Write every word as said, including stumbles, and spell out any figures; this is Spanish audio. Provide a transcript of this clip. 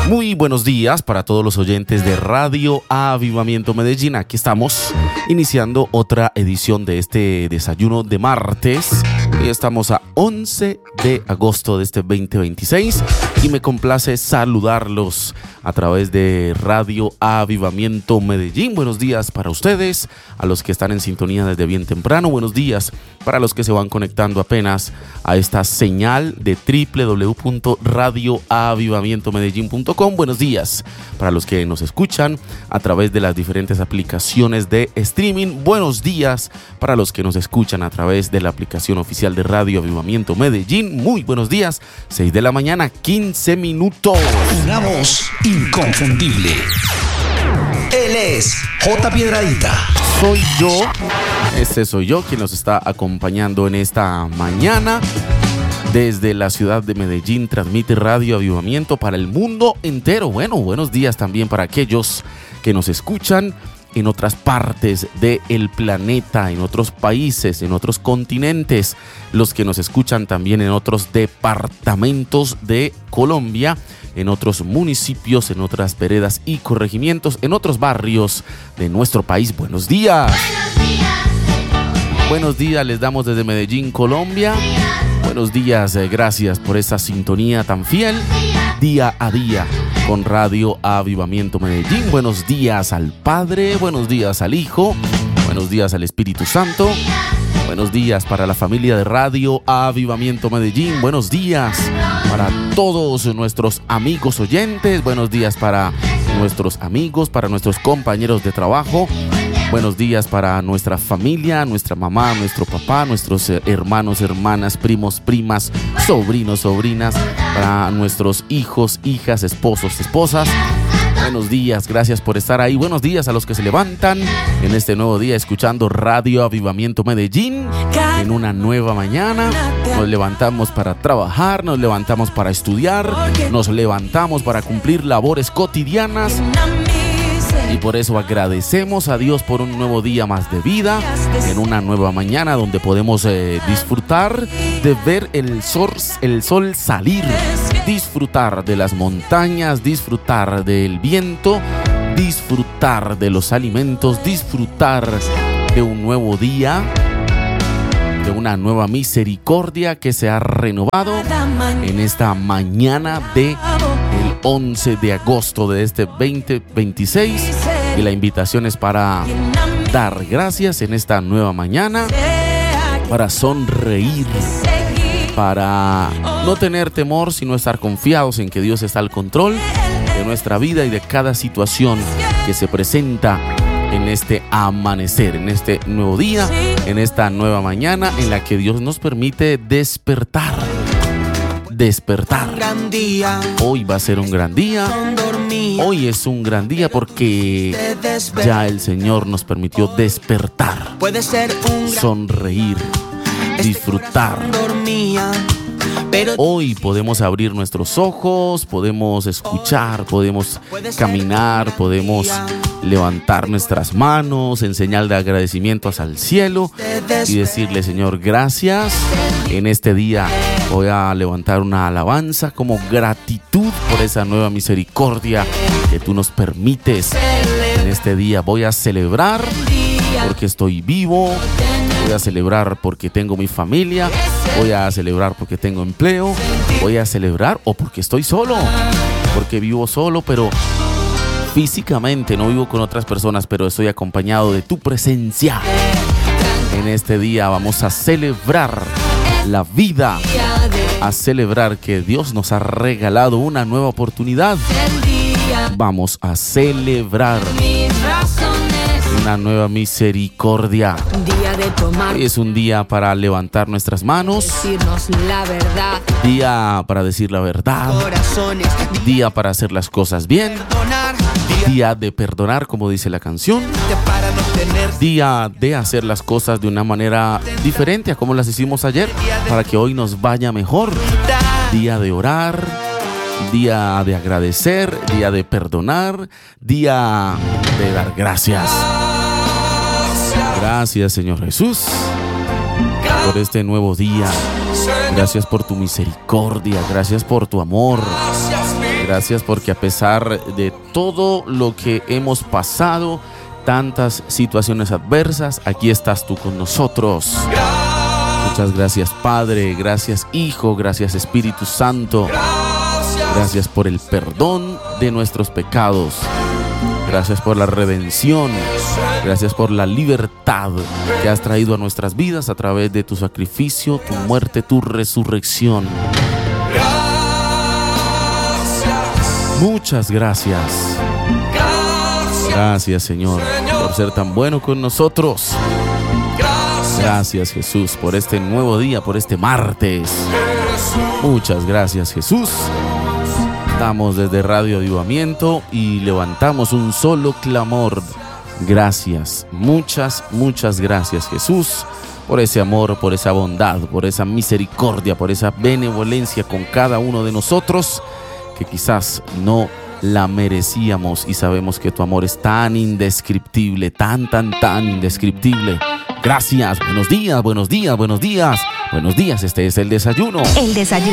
Muy buenos días para todos los oyentes de Radio Avivamiento Medellín. Aquí estamos iniciando otra edición de este desayuno de martes. Hoy estamos a once de agosto de este veinte veintiséis y me complace saludarlos a través de Radio Avivamiento Medellín. Buenos días para ustedes, a los que están en sintonía desde bien temprano. Buenos días para los que se van conectando apenas a esta señal de doble u doble u doble u punto radio avivamiento medellín punto com. Buenos días para los que nos escuchan a través de las diferentes aplicaciones de streaming. Buenos días para los que nos escuchan a través de la aplicación oficial de Radio Avivamiento Medellín. Muy buenos días, seis de la mañana, quince minutos. Una voz inconfundible. Él es J. Piedradita. Soy yo, este soy yo quien nos está acompañando en esta mañana. Desde la ciudad de Medellín transmite Radio Avivamiento para el mundo entero. Bueno, buenos días también para aquellos que nos escuchan en otras partes del planeta, en otros países, en otros continentes, los que nos escuchan también en otros departamentos de Colombia, en otros municipios, en otras veredas y corregimientos, en otros barrios de nuestro país. Buenos días. Buenos días. Buenos días, les damos desde Medellín, Colombia. Buenos días, eh, gracias por esa sintonía tan fiel, día a día con Radio Avivamiento Medellín. Buenos días al Padre, buenos días al Hijo, buenos días al Espíritu Santo. Buenos días para la familia de Radio Avivamiento Medellín. Buenos días para todos nuestros amigos oyentes. Buenos días para nuestros amigos, para nuestros compañeros de trabajo. Buenos días para nuestra familia, nuestra mamá, nuestro papá, nuestros hermanos, hermanas, primos, primas, sobrinos, sobrinas, para nuestros hijos, hijas, esposos, esposas. Buenos días, gracias por estar ahí. Buenos días a los que se levantan en este nuevo día escuchando Radio Avivamiento Medellín. En una nueva mañana nos levantamos para trabajar, nos levantamos para estudiar, nos levantamos para cumplir labores cotidianas. Y por eso agradecemos a Dios por un nuevo día más de vida, en una nueva mañana donde podemos eh, disfrutar de ver el sol, el sol salir, disfrutar de las montañas, disfrutar del viento, disfrutar de los alimentos, disfrutar de un nuevo día, de una nueva misericordia que se ha renovado en esta mañana de el once de agosto de este veinte veintiséis. Y la invitación es para dar gracias en esta nueva mañana, para sonreír, para no tener temor, sino estar confiados en que Dios está al control de nuestra vida y de cada situación que se presenta en este amanecer, en este nuevo día, en esta nueva mañana en la que Dios nos permite despertar. Despertar. Hoy va a ser un gran día. Hoy es un gran día porque ya el Señor nos permitió despertar, sonreír, disfrutar. Hoy podemos abrir nuestros ojos, podemos escuchar, podemos caminar, podemos levantar nuestras manos en señal de agradecimiento hacia el cielo y decirle: Señor, gracias. En este día voy a levantar una alabanza como gratitud por esa nueva misericordia que tú nos permites. En este día voy a celebrar porque estoy vivo. Voy a celebrar porque tengo mi familia, voy a celebrar porque tengo empleo, voy a celebrar o porque estoy solo, porque vivo solo, pero físicamente no vivo con otras personas, pero estoy acompañado de tu presencia. En este día vamos a celebrar la vida, a celebrar que Dios nos ha regalado una nueva oportunidad. Vamos a celebrar una nueva misericordia. Hoy es un día para levantar nuestras manos, la verdad. Día para decir la verdad, día para hacer las cosas bien, día de perdonar, como dice la canción, día de hacer las cosas de una manera diferente a como las hicimos ayer, para que hoy nos vaya mejor. Día de orar, día de agradecer, día de perdonar, día de dar gracias. Gracias, Señor Jesús, por este nuevo día. Gracias por tu misericordia, gracias por tu amor, Gracias porque a pesar de todo lo que hemos pasado, tantas situaciones adversas, aquí estás tú con nosotros. Muchas gracias, Padre, gracias, Hijo, gracias, Espíritu Santo. Gracias por el perdón de nuestros pecados. Gracias por la redención. Gracias por la libertad que has traído a nuestras vidas a través de tu sacrificio, tu muerte, tu resurrección. Muchas gracias. Gracias, Señor, por ser tan bueno con nosotros. Gracias, Jesús, por este nuevo día, por este martes. Muchas gracias, Jesús. Estamos desde Radio Avivamiento y levantamos un solo clamor. Gracias, muchas, muchas gracias, Jesús, por ese amor, por esa bondad, por esa misericordia, por esa benevolencia con cada uno de nosotros, que quizás no la merecíamos, y sabemos que tu amor es tan indescriptible, tan, tan, tan indescriptible. Gracias, buenos días, buenos días, buenos días, buenos días, este es el desayuno. El desayuno.